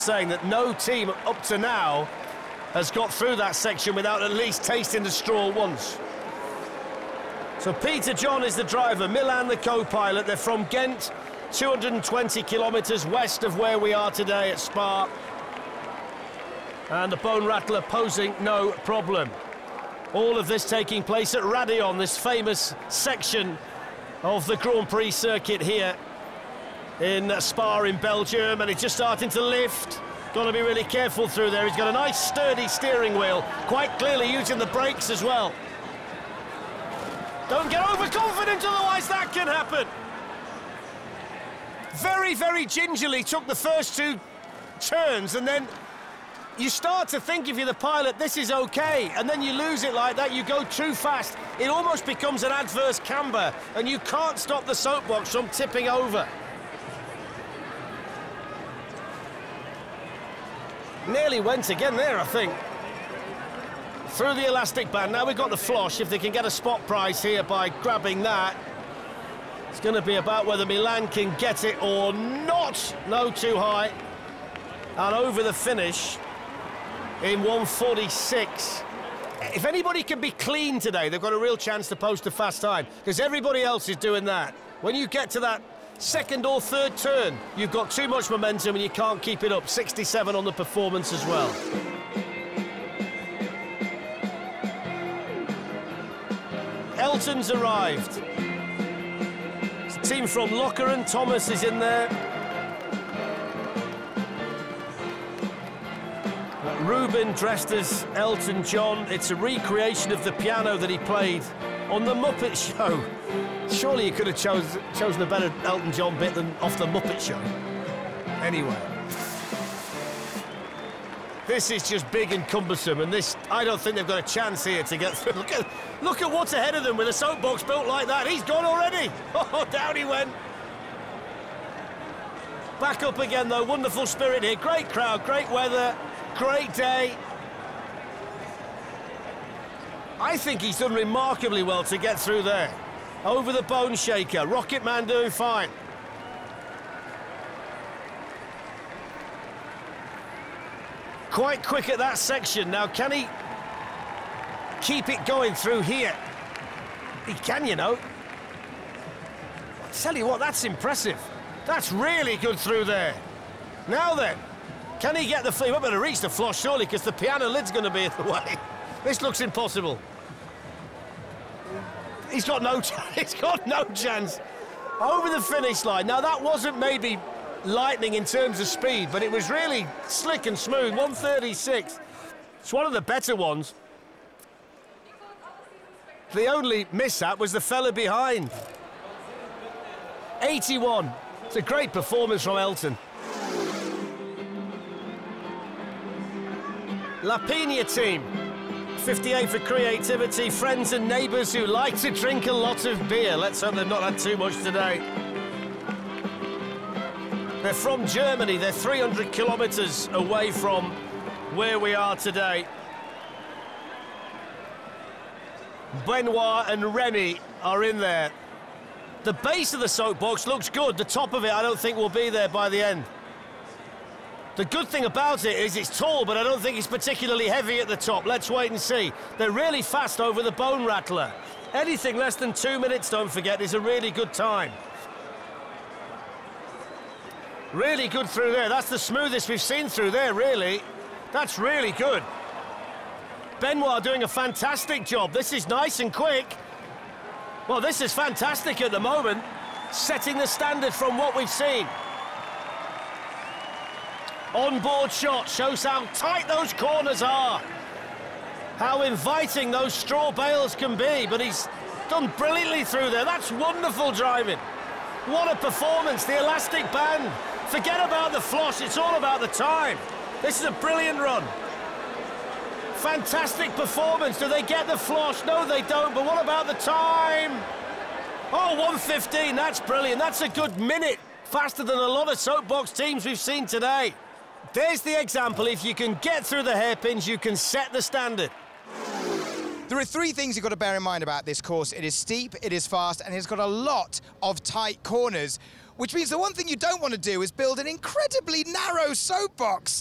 saying that no team up to now has got through that section without at least tasting the straw once. So Peter John is the driver, Milan the co-pilot. They're from Ghent, 220 kilometres west of where we are today at Spa. And the Bone Rattler posing no problem. All of this taking place at Raidillon, this famous section of the Grand Prix circuit here in Spa in Belgium, and it's just starting to lift. Got to be really careful through there. He's got a nice sturdy steering wheel, quite clearly using the brakes as well. Don't get overconfident, otherwise that can happen. Very, very gingerly took the first two turns, and then you start to think, if you're the pilot, this is okay, and then you lose it like that, you go too fast. It almost becomes an adverse camber, and you can't stop the soapbox from tipping over. Nearly went again there, I think. Through the elastic band. Now we've got the flosh. If they can get a spot prize here by grabbing that, it's going to be about whether Milan can get it or not. No, too high. And over the finish in 1:46. If anybody can be clean today, they've got a real chance to post a fast time, because everybody else is doing that. When you get to that second or third turn, you've got too much momentum and you can't keep it up. 67 on the performance as well. Elton's arrived. It's a team from Lokeren. Thomas is in there. Ruben dressed as Elton John. It's a recreation of the piano that he played on The Muppet Show. Surely you could have chosen a better Elton John bit than off The Muppet Show. Anyway. This is just big and cumbersome, and this, I don't think they've got a chance here to get through. Look at what's ahead of them with a soapbox built like that. He's gone already. Oh, down he went. Back up again, though. Wonderful spirit here. Great crowd, great weather, great day. I think he's done remarkably well to get through there. Over the Bone Shaker. Rocket Man doing fine. Quite quick at that section. Now, can he keep it going through here? He can, you know. I tell you what, that's impressive. That's really good through there. Now then, can he get the... We're going to reach the floor, surely, because the piano lid's going to be in the way. This looks impossible. He's got no chance. He's got no chance. Over the finish line. Now, that wasn't maybe lightning in terms of speed, but it was really slick and smooth. 1:36. It's one of the better ones. The only mishap was the fella behind. 81. It's a great performance from Elton. La Pina team. 58 for creativity, friends and neighbours who like to drink a lot of beer. Let's hope they've not had too much today. They're from Germany. They're 300 kilometres away from where we are today. Benoit and Remy are in there. The base of the soapbox looks good. The top of it, I don't think will be there by the end. The good thing about it is it's tall, but I don't think it's particularly heavy at the top. Let's wait and see. They're really fast over the Bone Rattler. Anything less than 2 minutes, don't forget, is a really good time. Really good through there. That's the smoothest we've seen through there, really. That's really good. Benoit doing a fantastic job. This is nice and quick. Well, this is fantastic at the moment, setting the standard from what we've seen. On-board shot shows how tight those corners are, how inviting those straw bales can be, but he's done brilliantly through there. That's wonderful driving. What a performance, the elastic band. Forget about the floss, it's all about the time. This is a brilliant run. Fantastic performance. Do they get the floss? No, they don't, but what about the time? Oh, 1:15, that's brilliant. That's a good minute, faster than a lot of soapbox teams we've seen today. There's the example. If you can get through the hairpins, you can set the standard. There are three things you've got to bear in mind about this course. It is steep, it is fast, and it's got a lot of tight corners. which means the one thing you don't want to do is build an incredibly narrow soapbox.